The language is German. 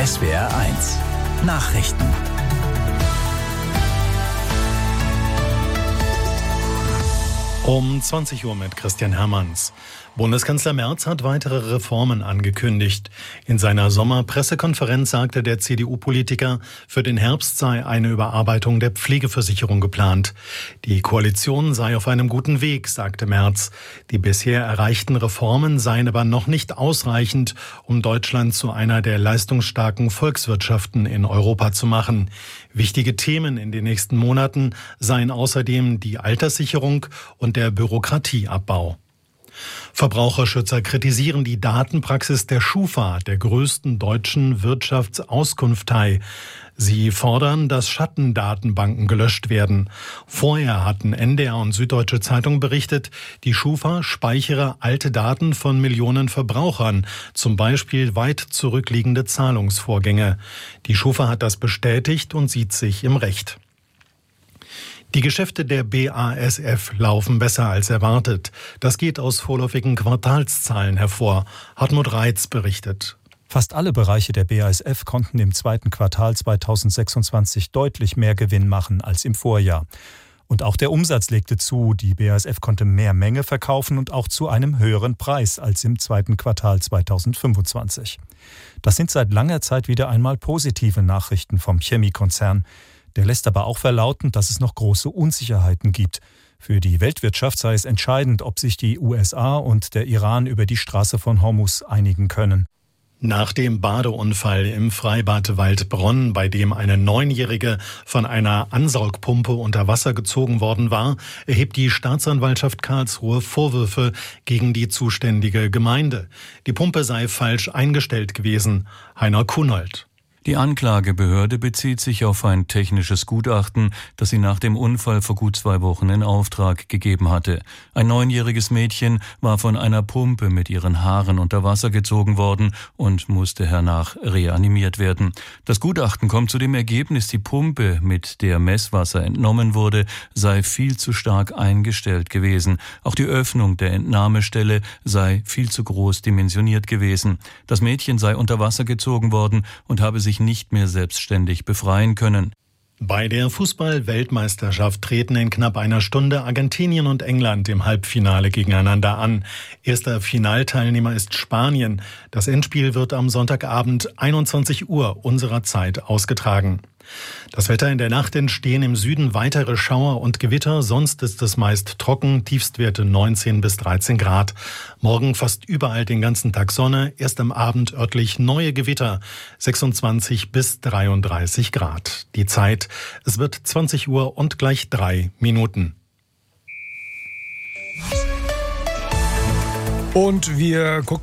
SWR1 Nachrichten. Um 20 Uhr mit Christian Hermanns. Bundeskanzler Merz hat weitere Reformen angekündigt. In seiner Sommerpressekonferenz sagte der CDU-Politiker, für den Herbst sei eine Überarbeitung der Pflegeversicherung geplant. Die Koalition sei auf einem guten Weg, sagte Merz. Die bisher erreichten Reformen seien aber noch nicht ausreichend, um Deutschland zu einer der leistungsstarken Volkswirtschaften in Europa zu machen. Wichtige Themen in den nächsten Monaten seien außerdem die Alterssicherung und der Bürokratieabbau. Verbraucherschützer kritisieren die Datenpraxis der Schufa, der größten deutschen Wirtschaftsauskunftei. Sie fordern, dass Schattendatenbanken gelöscht werden. Vorher hatten NDR und Süddeutsche Zeitung berichtet, die Schufa speichere alte Daten von Millionen Verbrauchern, zum Beispiel weit zurückliegende Zahlungsvorgänge. Die Schufa hat das bestätigt und sieht sich im Recht. Die Geschäfte der BASF laufen besser als erwartet. Das geht aus vorläufigen Quartalszahlen hervor. Hartmut Reitz berichtet. Fast alle Bereiche der BASF konnten im zweiten Quartal 2026 deutlich mehr Gewinn machen als im Vorjahr. Und auch der Umsatz legte zu. Die BASF konnte mehr Menge verkaufen und auch zu einem höheren Preis als im zweiten Quartal 2025. Das sind seit langer Zeit wieder einmal positive Nachrichten vom Chemiekonzern. Der lässt aber auch verlauten, dass es noch große Unsicherheiten gibt. Für die Weltwirtschaft sei es entscheidend, ob sich die USA und der Iran über die Straße von Hormuz einigen können. Nach dem Badeunfall im Freibad Waldbronn, bei dem eine 9-Jährige von einer Ansaugpumpe unter Wasser gezogen worden war, erhebt die Staatsanwaltschaft Karlsruhe Vorwürfe gegen die zuständige Gemeinde. Die Pumpe sei falsch eingestellt gewesen. Heiner Kunold. Die Anklagebehörde bezieht sich auf ein technisches Gutachten, das sie nach dem Unfall vor gut 2 Wochen in Auftrag gegeben hatte. Ein 9-jähriges Mädchen war von einer Pumpe mit ihren Haaren unter Wasser gezogen worden und musste hernach reanimiert werden. Das Gutachten kommt zu dem Ergebnis, die Pumpe, mit der Messwasser entnommen wurde, sei viel zu stark eingestellt gewesen. Auch die Öffnung der Entnahmestelle sei viel zu groß dimensioniert gewesen. Das Mädchen sei unter Wasser gezogen worden und habe sich nicht mehr selbstständig befreien können. Bei der Fußball-Weltmeisterschaft treten in knapp einer Stunde Argentinien und England im Halbfinale gegeneinander an. Erster Finalteilnehmer ist Spanien. Das Endspiel wird am Sonntagabend 21 Uhr unserer Zeit ausgetragen. Das Wetter: in der Nacht entstehen im Süden weitere Schauer und Gewitter, sonst ist es meist trocken, Tiefstwerte 19 bis 13 Grad. Morgen fast überall den ganzen Tag Sonne, erst am Abend örtlich neue Gewitter, 26 bis 33 Grad. Die Zeit: es wird 20 Uhr und gleich 3 Minuten. Und wir gucken